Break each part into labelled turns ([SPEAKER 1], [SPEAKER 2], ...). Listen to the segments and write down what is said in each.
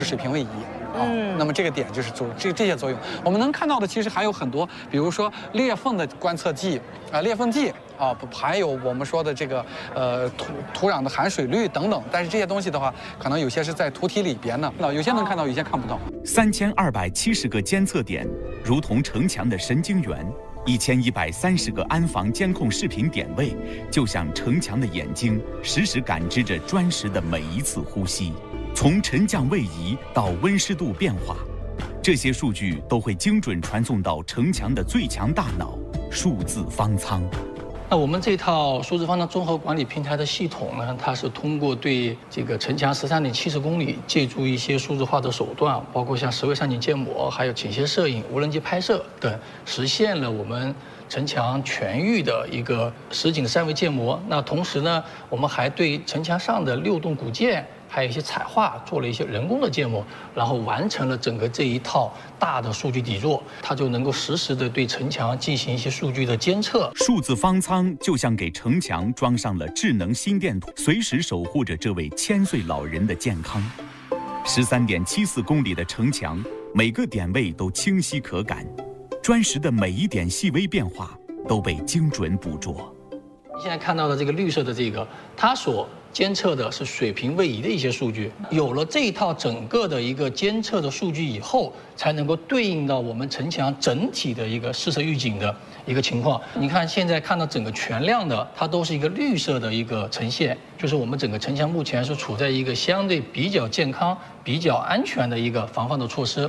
[SPEAKER 1] 水平位移。那么这个点就是这些作用。我们能看到的其实还有很多，比如说裂缝的观测计裂缝计还有我们说的这个土壤的含水率等等。但是这些东西的话，可能有些是在土体里边的，有些能看到，有些看不到。
[SPEAKER 2] 3270个监测点，如同城墙的神经元；1130个安防监控视频点位，就像城墙的眼睛，实时感知着砖石的每一次呼吸。从沉降位移到温湿度变化，这些数据都会精准传送到城墙的最强大脑——数字方舱。
[SPEAKER 3] 那我们这套数字方舱综合管理平台的系统呢，它是通过对这个城墙13.70公里，借助一些数字化的手段，包括像10位上景建模、还有倾斜摄影、无人机拍摄等，实现了我们城墙全域的一个实景的3维建模。那同时呢，我们还对城墙上的6栋古建，还有一些彩画做了一些人工的建模，然后完成了整个这一套大的数据底座，它就能够实时的对城墙进行一些数据的监测。
[SPEAKER 2] 数字方舱就像给城墙装上了智能心电图，随时守护着这位1000岁老人的健康。13.74公里的城墙，每个点位都清晰可感，砖石的每一点细微变化都被精准捕捉。
[SPEAKER 3] 你现在看到的这个绿色的这个，它所监测的是水平位移的一些数据。有了这一套整个的一个监测的数据以后，才能够对应到我们城墙整体的一个试测预警的一个情况。你看现在看到整个全量的，它都是一个绿色的一个呈现，就是我们整个城墙目前是处在一个相对比较健康、比较安全的一个防范的措施。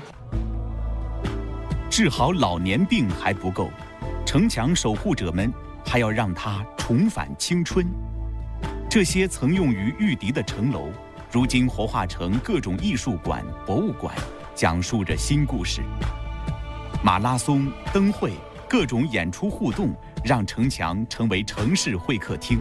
[SPEAKER 2] 治好老年病还不够，城墙守护者们还要让它重返青春。这些曾用于御敌的城楼，如今活化成各种艺术馆、博物馆，讲述着新故事。马拉松、灯会、各种演出互动，让城墙成为城市会客厅。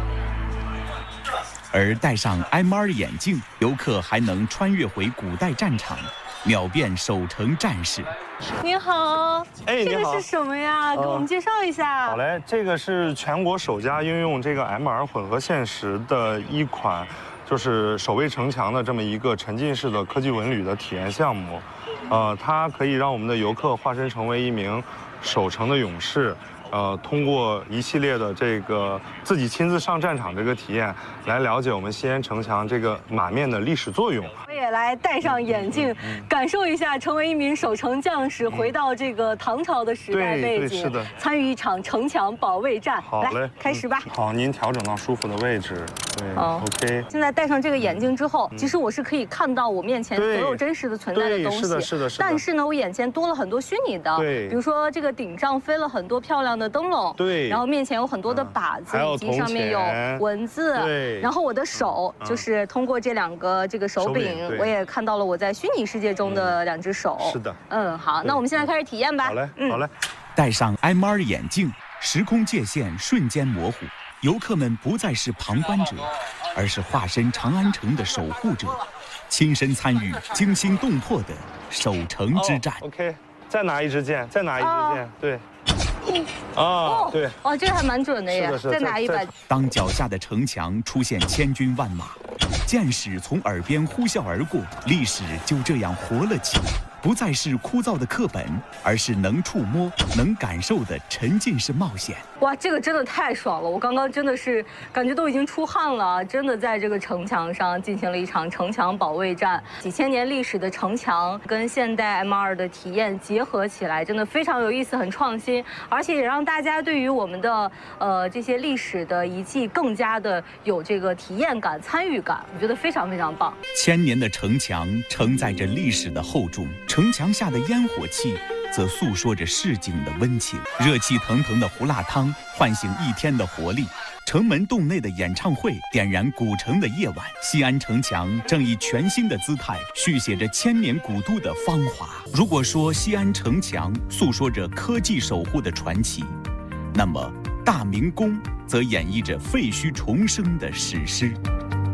[SPEAKER 2] 而戴上 MR 眼镜，游客还能穿越回古代战场，秒变守城战士。
[SPEAKER 4] 您好，这个是什么呀？给我们介绍一下。
[SPEAKER 5] 好嘞，这个是全国首家运用这个 MR 混合现实的一款，就是守卫城墙的这么一个沉浸式的科技文旅的体验项目。它可以让我们的游客化身成为一名守城的勇士。通过一系列的这个自己亲自上战场这个体验，来了解我们西安城墙这个马面的历史作用。
[SPEAKER 4] 我也来戴上眼镜，感受一下成为一名守城将士，回到这个唐朝的时代背景，
[SPEAKER 5] 是的，
[SPEAKER 4] 参与一场城墙保卫战。
[SPEAKER 5] 好嘞，
[SPEAKER 4] 来开始吧。
[SPEAKER 5] 好，您调整到舒服的位置。对 ，OK。
[SPEAKER 4] 现在戴上这个眼镜之后，其实我是可以看到我面前所有真实的存在的东西。
[SPEAKER 5] 是的，是的，是的。
[SPEAKER 4] 但是呢，我眼前多了很多虚拟的，
[SPEAKER 5] 对，
[SPEAKER 4] 比如说这个顶上飞了很多漂亮的灯笼，
[SPEAKER 5] 对，
[SPEAKER 4] 然后面前有很多的靶子，以及上面有文字，
[SPEAKER 5] 对，
[SPEAKER 4] 然后我的手就是通过这2个这个手柄，我也看到了我在虚拟世界中的2只手。
[SPEAKER 5] 是的，
[SPEAKER 4] 好，那我们现在开始体验吧。
[SPEAKER 5] 好嘞，好嘞。
[SPEAKER 2] 戴上 MR 眼镜，时空界限瞬间模糊，游客们不再是旁观者，而是化身长安城的守护者，亲身参与惊心动魄的守城之战。
[SPEAKER 5] OK， 再拿一支箭，再拿一支箭，对。对，
[SPEAKER 4] 这个还蛮准的耶！再拿一把。
[SPEAKER 2] 当脚下的城墙出现千军万马，箭矢从耳边呼啸而过，历史就这样活了起来。不再是枯燥的课本，而是能触摸、能感受的沉浸式冒险。
[SPEAKER 4] 哇，这个真的太爽了！我刚刚真的是感觉都已经出汗了，真的在这个城墙上进行了一场城墙保卫战。几千年历史的城墙跟现代 MR 的体验结合起来，真的非常有意思，很创新，而且也让大家对于我们的这些历史的遗迹更加的有这个体验感、参与感，我觉得非常非常棒。
[SPEAKER 2] 1000年的城墙承载着历史的厚重，城墙下的烟火气则诉说着市井的温情。热气腾腾的胡辣汤唤醒一天的活力，城门洞内的演唱会点燃古城的夜晚。西安城墙正以全新的姿态续写着1000年古都的芳华。如果说西安城墙诉说着科技守护的传奇，那么大明宫则演绎着废墟重生的史诗。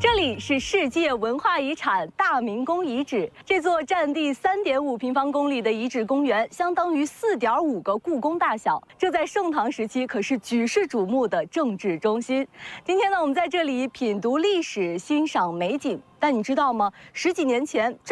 [SPEAKER 4] 这里是世界文化遗产大明宫遗址，这座占地3.5平方公里的遗址公园，相当于4.5个故宫大小。这在盛唐时期可是举世瞩目的政治中心。今天呢，我们在这里品读历史，欣赏美景。但你知道吗？10几年前，